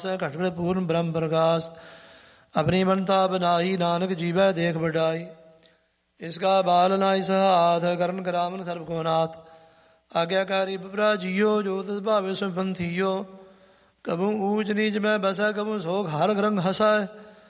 ਘਟ ਘਟ ਪੂਰਨ ਬ੍ਰਹਮ ਪ੍ਰਕਾਸ਼। ਆਪਣੀ ਬੰਤਾ ਬਨਾਈ ਨਾਨਕ ਜੀਵੈ ਦੇਖ ਵਡਾਈ। ਇਸ ਕਾ ਬਾਲ ਨਾਇ ਸਹਾਥ ਕਰਨ ਕਰਾਵਨ ਸਰਬ ਕੋ ਨਾਥ। ਆਗਿਆਕਾਰੀ ਬਪਰਾ ਜੀਓ ਜੋ ਤਿਸ ਭਾਵੇ ਸੋ ਪੰਥੀਓ। ਕਬੂ ਊਚ ਨੀਚ ਮੈਂ ਬਸੈ ਕਬੂ ਸੋਖ ਹਰ ਰੰਗ ਹਸੈ।